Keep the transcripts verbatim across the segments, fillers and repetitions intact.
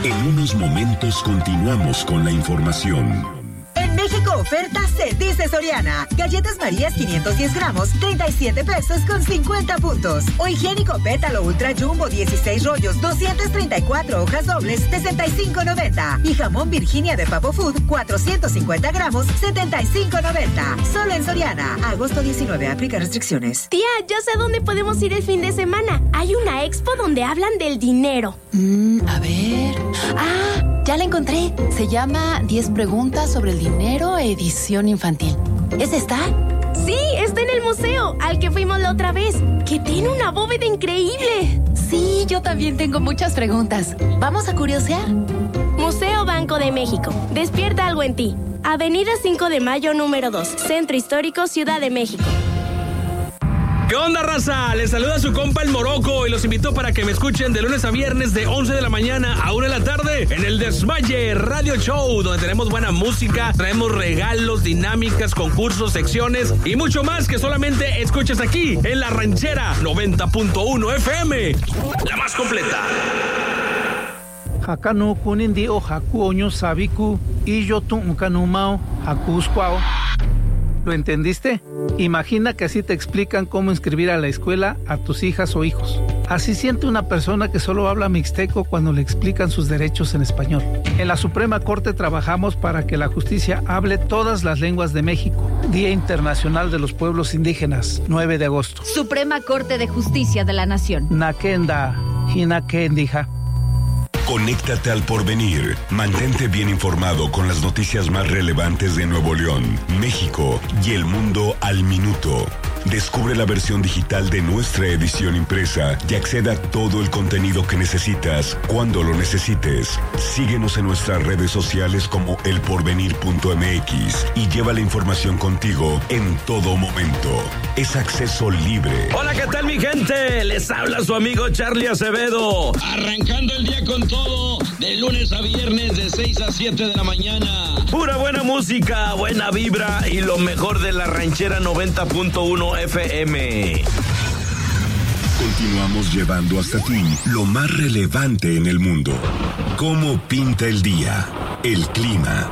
En unos momentos continuamos con la información. En México oferta se dice Soriana. Galletas Marías quinientos diez gramos, treinta y siete pesos con cincuenta puntos. O higiénico Pétalo Ultra Jumbo dieciséis rollos, doscientas treinta y cuatro hojas dobles, sesenta y cinco noventa. Y jamón Virginia de Papo Food, cuatrocientos cincuenta gramos, setenta y cinco noventa. Solo en Soriana. Agosto diecinueve, aplica restricciones. Tía, ya sé a dónde podemos ir el fin de semana. Hay una expo donde hablan del dinero. Mm, a ver... ¡Ah! Ya la encontré. Se llama diez preguntas sobre el dinero, edición infantil. ¿Esa está? Sí, está en el museo, al que fuimos la otra vez, que tiene una bóveda increíble. Sí, yo también tengo muchas preguntas. ¿Vamos a curiosear? Museo Banco de México. Despierta algo en ti. Avenida cinco de Mayo, número dos, Centro Histórico, Ciudad de México. ¿Qué onda, raza? Les saluda su compa el Morocco y los invito para que me escuchen de lunes a viernes de once de la mañana a una de la tarde en el Desmaye Radio Show, donde tenemos buena música, traemos regalos, dinámicas, concursos, secciones y mucho más que solamente escuchas aquí en La Ranchera noventa punto uno F M, la más completa. Hakanu kunindi o haku oño sabiku y yo tu kanumao hakuskwao. ¿Lo entendiste? Imagina que así te explican cómo inscribir a la escuela a tus hijas o hijos. Así siente una persona que solo habla mixteco cuando le explican sus derechos en español. En la Suprema Corte trabajamos para que la justicia hable todas las lenguas de México. Día Internacional de los Pueblos Indígenas, nueve de agosto. Suprema Corte de Justicia de la Nación. Nakenda, Hinakendija. Conéctate al porvenir. Mantente bien informado con las noticias más relevantes de Nuevo León, México y el mundo al minuto. Descubre la versión digital de nuestra edición impresa y acceda a todo el contenido que necesitas cuando lo necesites. Síguenos en nuestras redes sociales como el porvenir punto m x y lleva la información contigo en todo momento. Es acceso libre. Hola, ¿qué tal, mi gente? Les habla su amigo Charlie Acevedo. Arrancando el día con todo, de lunes a viernes de seis a siete de la mañana. Pura buena música, buena vibra y lo mejor de La Ranchera noventa punto uno F M. Continuamos llevando hasta ti lo más relevante en el mundo. ¿Cómo pinta el día? El clima.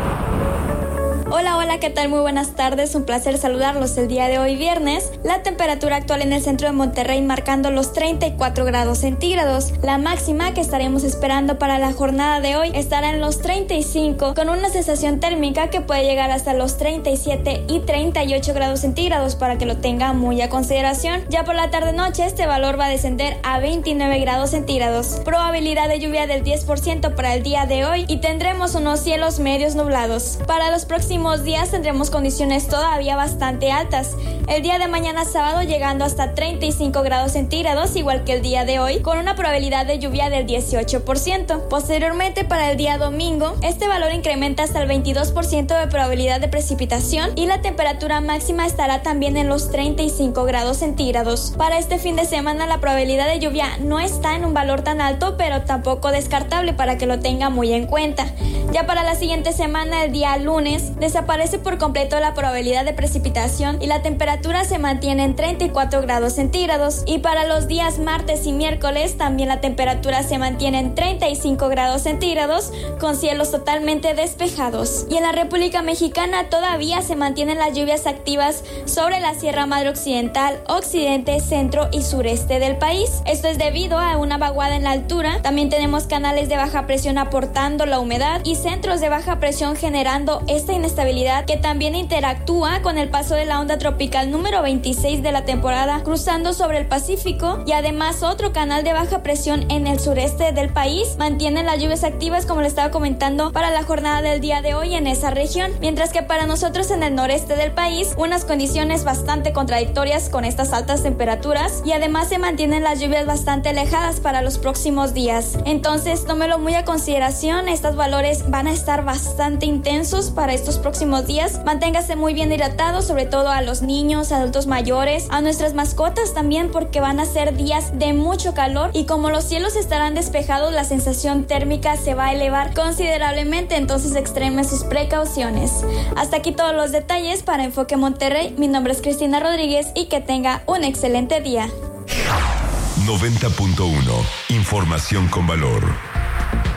Hola, hola, ¿qué tal? Muy buenas tardes, un placer saludarlos el día de hoy viernes. La temperatura actual en el centro de Monterrey marcando los treinta y cuatro grados centígrados. La máxima que estaremos esperando para la jornada de hoy estará en los treinta y cinco, con una sensación térmica que puede llegar hasta los treinta y siete y treinta y ocho grados centígrados para que lo tenga muy a consideración. Ya por la tarde-noche este valor va a descender a veintinueve grados centígrados. Probabilidad de lluvia del diez por ciento para el día de hoy y tendremos unos cielos medios nublados. Para los próximos días tendremos condiciones todavía bastante altas. El día de mañana sábado llegando hasta treinta y cinco grados centígrados, igual que el día de hoy, con una probabilidad de lluvia del dieciocho por ciento. Posteriormente, para el día domingo, este valor incrementa hasta el veintidós por ciento de probabilidad de precipitación y la temperatura máxima estará también en los treinta y cinco grados centígrados. Para este fin de semana la probabilidad de lluvia no está en un valor tan alto, pero tampoco descartable para que lo tenga muy en cuenta. Ya para la siguiente semana, el día lunes, desaparece por completo la probabilidad de precipitación y la temperatura se mantiene en treinta y cuatro grados centígrados. Y para los días martes y miércoles también la temperatura se mantiene en treinta y cinco grados centígrados con cielos totalmente despejados. Y en la República Mexicana todavía se mantienen las lluvias activas sobre la Sierra Madre Occidental, occidente, centro y sureste del país. Esto es debido a una vaguada en la altura. También tenemos canales de baja presión aportando la humedad y centros de baja presión generando esta inestabilidad que también interactúa con el paso de la onda tropical número veintiséis de la temporada cruzando sobre el Pacífico, y además otro canal de baja presión en el sureste del país mantiene las lluvias activas, como le estaba comentando, para la jornada del día de hoy en esa región, mientras que para nosotros en el noreste del país unas condiciones bastante contradictorias con estas altas temperaturas, y además se mantienen las lluvias bastante alejadas para los próximos días. Entonces tómelo muy a consideración, estos valores van a estar bastante intensos para estos próximos días. Manténgase muy bien hidratado, sobre todo a los niños, adultos mayores, a nuestras mascotas también, porque van a ser días de mucho calor y como los cielos estarán despejados, la sensación térmica se va a elevar considerablemente, entonces extreme sus precauciones. Hasta aquí todos los detalles para Enfoque Monterrey. Mi nombre es Cristina Rodríguez y que tenga un excelente día. noventa punto uno. Información con valor.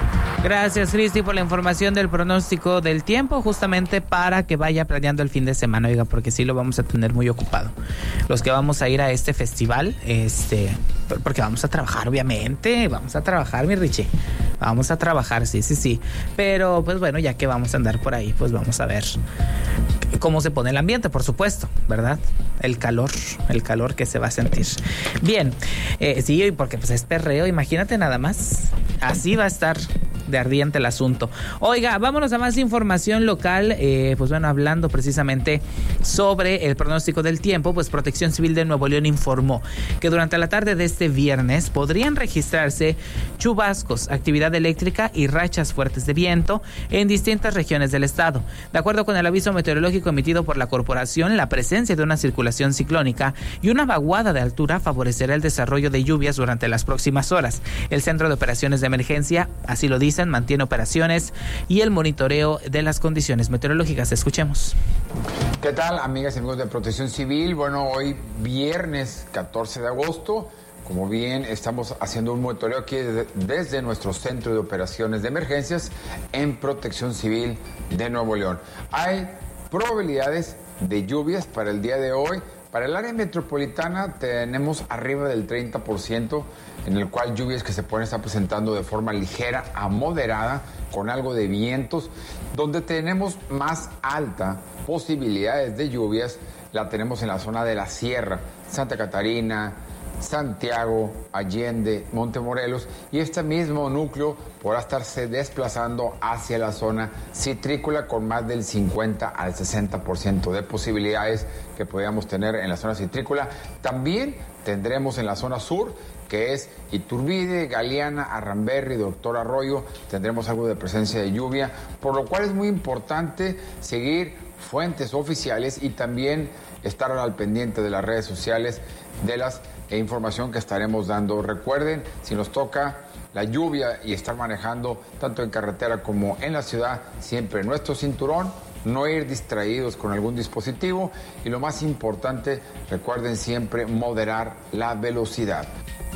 Gracias, Cristi, por la información del pronóstico del tiempo, justamente para que vaya planeando el fin de semana, oiga, porque sí lo vamos a tener muy ocupado. Los que vamos a ir a este festival, este, porque vamos a trabajar, obviamente, vamos a trabajar, mi Richie, vamos a trabajar, sí, sí, sí, pero pues bueno, ya que vamos a andar por ahí, pues vamos a ver cómo se pone el ambiente, por supuesto, ¿verdad? El calor, el calor que se va a sentir. Bien, eh, sí, porque pues es perreo, imagínate nada más, así va a estar de ardiente el asunto. Oiga, vámonos a más información local, eh, pues bueno, hablando precisamente sobre el pronóstico del tiempo, pues Protección Civil de Nuevo León informó que durante la tarde de este viernes podrían registrarse chubascos, actividad eléctrica y rachas fuertes de viento en distintas regiones del estado. De acuerdo con el aviso meteorológico emitido por la corporación, la presencia de una circulación ciclónica y una vaguada de altura favorecerá el desarrollo de lluvias durante las próximas horas. El Centro de Operaciones de Emergencia, así lo dice, mantiene operaciones y el monitoreo de las condiciones meteorológicas. Escuchemos. ¿Qué tal, amigas y amigos de Protección Civil? Bueno, hoy viernes catorce de agosto, como bien estamos haciendo un monitoreo aquí desde, desde nuestro Centro de Operaciones de Emergencias en Protección Civil de Nuevo León. Hay probabilidades de lluvias para el día de hoy. Para el área metropolitana tenemos arriba del treinta por ciento, en el cual lluvias que se pueden estar presentando de forma ligera a moderada, con algo de vientos. Donde tenemos más alta posibilidades de lluvias, la tenemos en la zona de la Sierra, Santa Catarina, Santiago, Allende, Montemorelos, y este mismo núcleo podrá estarse desplazando hacia la zona citrícola con más del cincuenta al sesenta por ciento de posibilidades que podríamos tener en la zona citrícola. También tendremos en la zona sur, que es Iturbide, Galeana, Arramberri, Doctor Arroyo, tendremos algo de presencia de lluvia, por lo cual es muy importante seguir fuentes oficiales y también estar al pendiente de las redes sociales de las e información que estaremos dando. Recuerden, si nos toca la lluvia y estar manejando tanto en carretera como en la ciudad, siempre nuestro cinturón, no ir distraídos con algún dispositivo y lo más importante, recuerden siempre moderar la velocidad.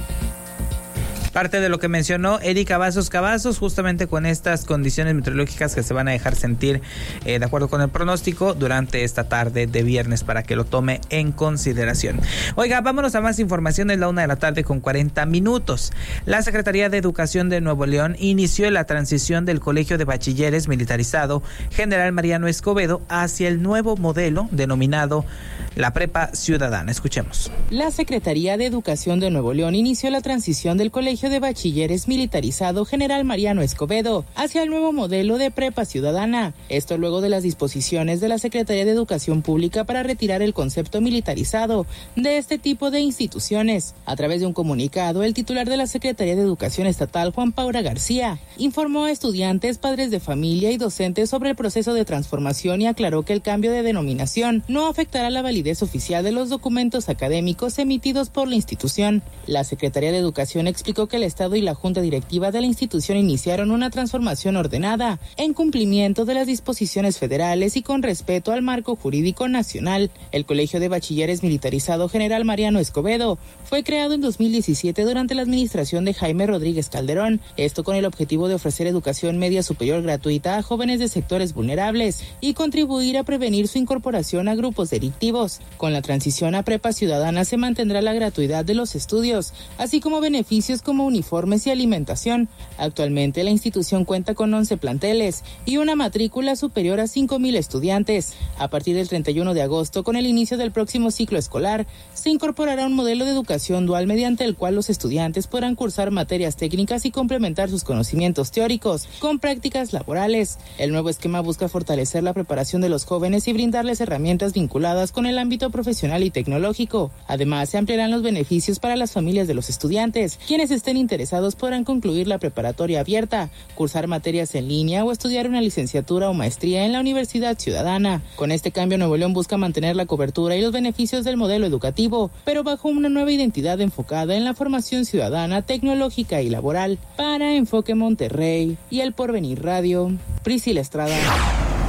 Parte de lo que mencionó Erika Cavazos Cavazos, justamente con estas condiciones meteorológicas que se van a dejar sentir eh, de acuerdo con el pronóstico durante esta tarde de viernes, para que lo tome en consideración. Oiga, vámonos a más información. Es la una de la tarde con cuarenta minutos. La Secretaría de Educación de Nuevo León inició la transición del Colegio de Bachilleres Militarizado General Mariano Escobedo hacia el nuevo modelo denominado la Prepa Ciudadana. Escuchemos. La Secretaría de Educación de Nuevo León inició la transición del Colegio de Bachilleres Militarizado General Mariano Escobedo hacia el nuevo modelo de Prepa Ciudadana. Esto luego de las disposiciones de la Secretaría de Educación Pública para retirar el concepto militarizado de este tipo de instituciones. A través de un comunicado, el titular de la Secretaría de Educación Estatal, Juan Paura García, informó a estudiantes, padres de familia y docentes sobre el proceso de transformación y aclaró que el cambio de denominación no afectará la validez oficial de los documentos académicos emitidos por la institución. La Secretaría de Educación explicó que el Estado y la Junta Directiva de la institución iniciaron una transformación ordenada, en cumplimiento de las disposiciones federales y con respeto al marco jurídico nacional. El Colegio de Bachilleres Militarizado General Mariano Escobedo fue creado en dos mil diecisiete durante la administración de Jaime Rodríguez Calderón, esto con el objetivo de ofrecer educación media superior gratuita a jóvenes de sectores vulnerables y contribuir a prevenir su incorporación a grupos delictivos. Con la transición a Prepa Ciudadana se mantendrá la gratuidad de los estudios, así como beneficios como uniformes y alimentación. Actualmente la institución cuenta con once planteles y una matrícula superior a cinco mil estudiantes. A partir del treinta y uno de agosto, con el inicio del próximo ciclo escolar, se incorporará un modelo de educación dual mediante el cual los estudiantes podrán cursar materias técnicas y complementar sus conocimientos teóricos con prácticas laborales. El nuevo esquema busca fortalecer la preparación de los jóvenes y brindarles herramientas vinculadas con el ámbito profesional y tecnológico. Además, se ampliarán los beneficios para las familias de los estudiantes, quienes estén interesados podrán concluir la preparatoria abierta, cursar materias en línea o estudiar una licenciatura o maestría en la Universidad Ciudadana. Con este cambio, Nuevo León busca mantener la cobertura y los beneficios del modelo educativo, pero bajo una nueva identidad enfocada en la formación ciudadana, tecnológica y laboral. Para Enfoque Monterrey y El Porvenir Radio, Priscila Estrada.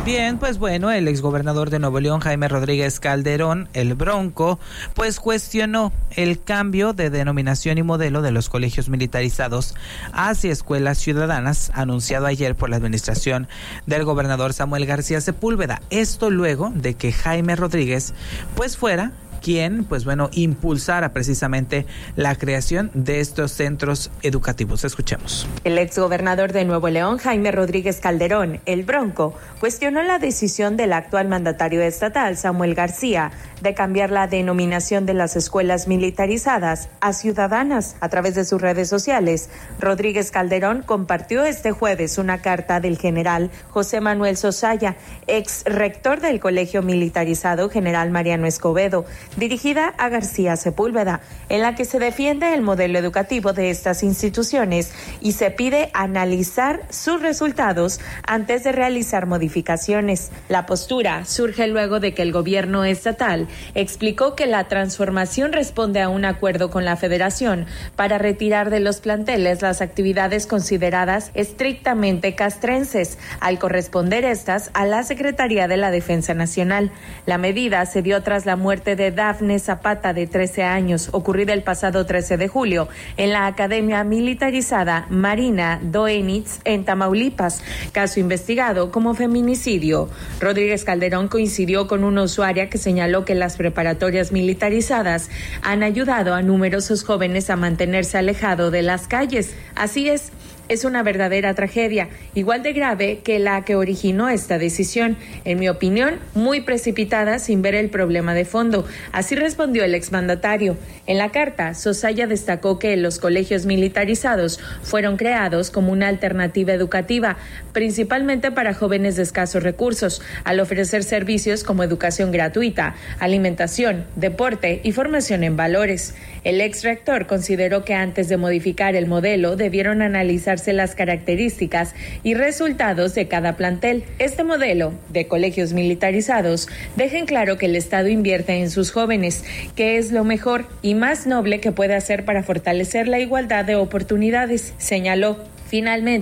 Bien, pues bueno, el exgobernador de Nuevo León, Jaime Rodríguez Calderón, el Bronco, pues cuestionó el cambio de denominación y modelo de los colegios militarizados hacia escuelas ciudadanas, anunciado ayer por la administración del gobernador Samuel García Sepúlveda. Esto luego de que Jaime Rodríguez, pues fuera quien, pues bueno, impulsara precisamente la creación de estos centros educativos. Escuchemos. El exgobernador de Nuevo León, Jaime Rodríguez Calderón, el Bronco, cuestionó la decisión del actual mandatario estatal, Samuel García, de cambiar la denominación de las escuelas militarizadas a ciudadanas. A través de sus redes sociales, Rodríguez Calderón compartió este jueves una carta del general José Manuel Sosaya, ex rector del Colegio Militarizado General Mariano Escobedo, dirigida a García Sepúlveda, en la que se defiende el modelo educativo de estas instituciones y se pide analizar sus resultados antes de realizar modificaciones. La postura surge luego de que el gobierno estatal explicó que la transformación responde a un acuerdo con la Federación para retirar de los planteles las actividades consideradas estrictamente castrenses, al corresponder estas a la Secretaría de la Defensa Nacional. La medida se dio tras la muerte de Dafne Zapata, de trece años, ocurrida el pasado trece de julio en la Academia Militarizada Marina Doenitz en Tamaulipas, caso investigado como feminicidio. Rodríguez Calderón coincidió con una usuaria que señaló que las preparatorias militarizadas han ayudado a numerosos jóvenes a mantenerse alejados de las calles. Así es. Es una verdadera tragedia, igual de grave que la que originó esta decisión. En mi opinión, muy precipitada sin ver el problema de fondo. Así respondió el exmandatario. En la carta, Sosaya destacó que los colegios militarizados fueron creados como una alternativa educativa, principalmente para jóvenes de escasos recursos, al ofrecer servicios como educación gratuita, alimentación, deporte y formación en valores. El ex rector consideró que antes de modificar el modelo debieron analizarse las características y resultados de cada plantel. Este modelo de colegios militarizados deja en claro que el Estado invierte en sus jóvenes, que es lo mejor y más noble que puede hacer para fortalecer la igualdad de oportunidades, señaló. Finalmente,